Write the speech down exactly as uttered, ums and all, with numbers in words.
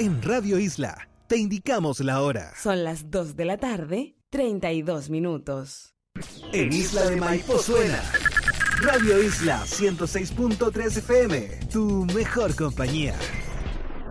En Radio Isla te indicamos la hora. Son las dos de la tarde, treinta y dos minutos. En Isla de Maipo suena Radio Isla ciento seis punto tres F M, tu mejor compañía.